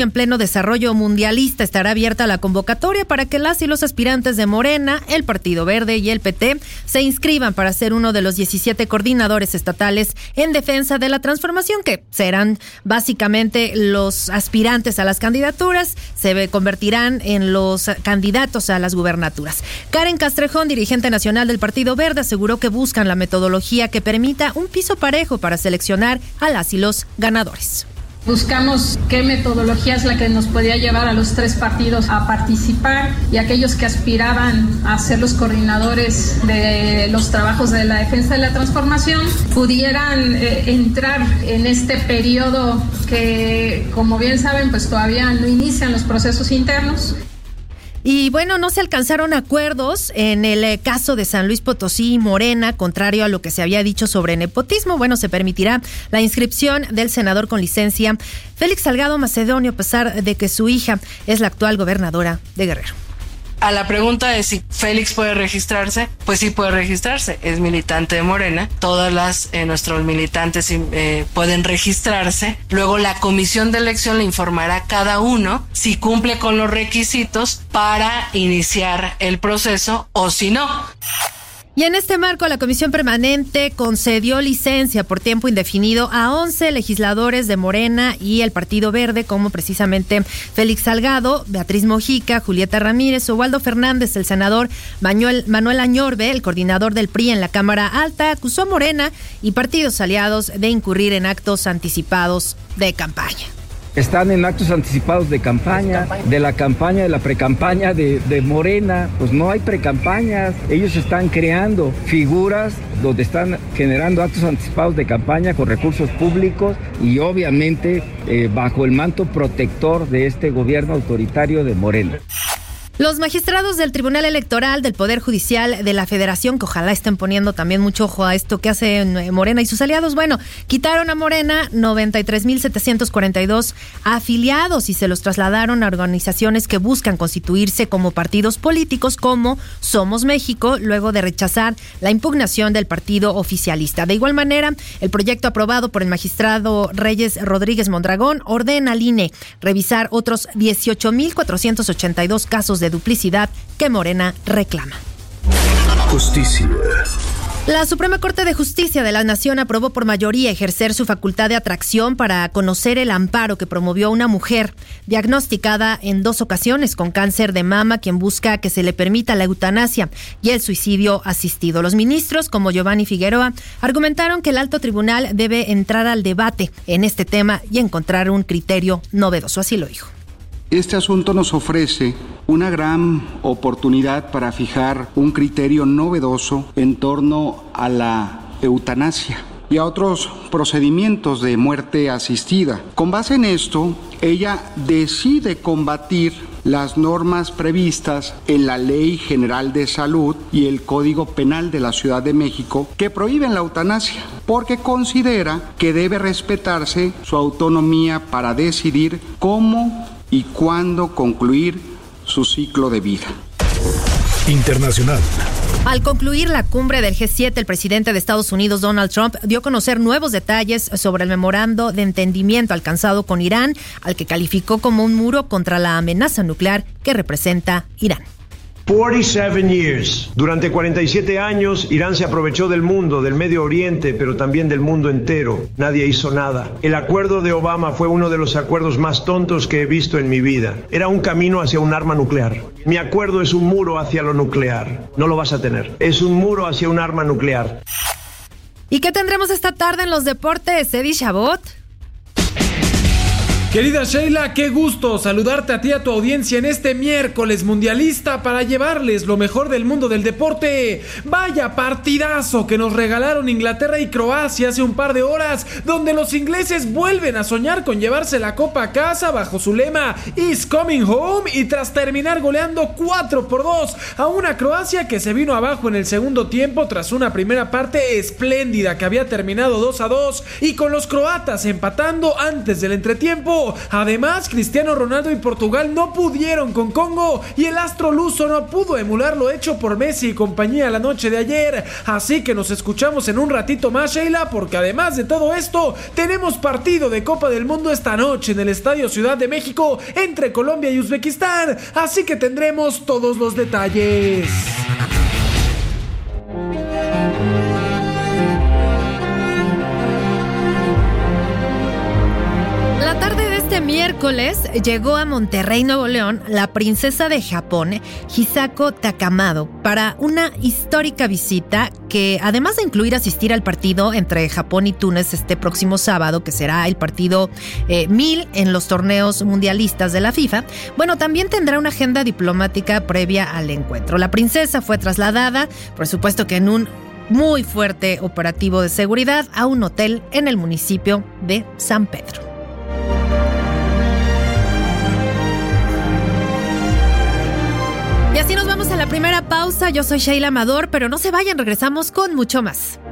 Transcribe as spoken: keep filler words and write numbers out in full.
En pleno desarrollo mundialista estará abierta la convocatoria para que las y los aspirantes de Morena, el Partido Verde y el P T se inscriban para ser uno de los diecisiete coordinadores estatales en defensa de la transformación, que serán básicamente los aspirantes a las candidaturas, se convertirán en los candidatos a las gubernaturas. Karen Castrejón, dirigente nacional del Partido Verde, aseguró que buscan la metodología que permita un piso parejo para seleccionar a las y los ganadores. Buscamos qué metodología es la que nos podía llevar a los tres partidos a participar, y aquellos que aspiraban a ser los coordinadores de los trabajos de la defensa de la transformación pudieran eh, entrar en este periodo que, como bien saben, pues todavía no inician los procesos internos. Y bueno, no se alcanzaron acuerdos en el caso de San Luis Potosí y Morena, contrario a lo que se había dicho sobre nepotismo. Bueno, se permitirá la inscripción del senador con licencia Félix Salgado Macedonio, a pesar de que su hija es la actual gobernadora de Guerrero. A la pregunta de si Félix puede registrarse, pues sí puede registrarse, es militante de Morena, todas las eh, nuestros militantes eh, pueden registrarse, luego la comisión de elección le informará a cada uno si cumple con los requisitos para iniciar el proceso o si no. Y en este marco, la Comisión Permanente concedió licencia por tiempo indefinido a once legisladores de Morena y el Partido Verde, como precisamente Félix Salgado, Beatriz Mojica, Julieta Ramírez, Ubaldo Fernández. El senador Manuel, Manuel Añorbe, el coordinador del P R I en la Cámara Alta, acusó a Morena y partidos aliados de incurrir en actos anticipados de campaña. Están en actos anticipados de campaña, de la campaña, de la precampaña de, de Morena. Pues no hay precampañas. Ellos están creando figuras donde están generando actos anticipados de campaña con recursos públicos y obviamente eh, bajo el manto protector de este gobierno autoritario de Morena. Los magistrados del Tribunal Electoral del Poder Judicial de la Federación, que ojalá estén poniendo también mucho ojo a esto que hace Morena y sus aliados, bueno, quitaron a Morena noventa y tres mil setecientos cuarenta y dos afiliados y se los trasladaron a organizaciones que buscan constituirse como partidos políticos como Somos México, luego de rechazar la impugnación del partido oficialista. De igual manera, el proyecto aprobado por el magistrado Reyes Rodríguez Mondragón ordena al I N E revisar otros dieciocho mil cuatrocientos ochenta y dos casos de duplicidad que Morena reclama. Justicia. La Suprema Corte de Justicia de la Nación aprobó por mayoría ejercer su facultad de atracción para conocer el amparo que promovió una mujer diagnosticada en dos ocasiones con cáncer de mama, quien busca que se le permita la eutanasia y el suicidio asistido. Los ministros, como Giovanni Figueroa, argumentaron que el alto tribunal debe entrar al debate en este tema y encontrar un criterio novedoso. Así lo dijo. Este asunto nos ofrece una gran oportunidad para fijar un criterio novedoso en torno a la eutanasia y a otros procedimientos de muerte asistida. Con base en esto, ella decide combatir las normas previstas en la Ley General de Salud y el Código Penal de la Ciudad de México que prohíben la eutanasia, porque considera que debe respetarse su autonomía para decidir cómo y cuándo concluir su ciclo de vida. Internacional. Al concluir la cumbre del G siete, el presidente de Estados Unidos, Donald Trump, dio a conocer nuevos detalles sobre el memorando de entendimiento alcanzado con Irán, al que calificó como un muro contra la amenaza nuclear que representa Irán. cuarenta y siete years. Durante cuarenta y siete años, Irán se aprovechó del mundo, del Medio Oriente, pero también del mundo entero. Nadie hizo nada. El acuerdo de Obama fue uno de los acuerdos más tontos que he visto en mi vida. Era un camino hacia un arma nuclear. Mi acuerdo es un muro hacia lo nuclear. No lo vas a tener. Es un muro hacia un arma nuclear. ¿Y qué tendremos esta tarde en los deportes, Eddie Chabot? Querida Sheila, qué gusto saludarte a ti y a tu audiencia en este miércoles mundialista para llevarles lo mejor del mundo del deporte. Vaya partidazo que nos regalaron Inglaterra y Croacia hace un par de horas, donde los ingleses vuelven a soñar con llevarse la copa a casa bajo su lema Is Coming Home, y tras terminar goleando cuatro por dos a una Croacia que se vino abajo en el segundo tiempo tras una primera parte espléndida que había terminado dos a dos, y con los croatas empatando antes del entretiempo, México. Además, Cristiano Ronaldo y Portugal no pudieron con Congo y el astro luso no pudo emular lo hecho por Messi y compañía la noche de ayer. Así que nos escuchamos en un ratito más, Sheila, porque además de todo esto, tenemos partido de Copa del Mundo esta noche en el Estadio Ciudad de México entre Colombia y Uzbekistán. Así que tendremos todos los detalles. La tarde de este miércoles llegó a Monterrey, Nuevo León, la princesa de Japón, Hisako Takamado, para una histórica visita que, además de incluir asistir al partido entre Japón y Túnez este próximo sábado, que será el partido eh, mil en los torneos mundialistas de la FIFA, bueno, también tendrá una agenda diplomática previa al encuentro. La princesa fue trasladada, por supuesto que en un muy fuerte operativo de seguridad, a un hotel en el municipio de San Pedro. Y así nos vamos a la primera pausa. Yo soy Sheila Amador, pero no se vayan, regresamos con mucho más.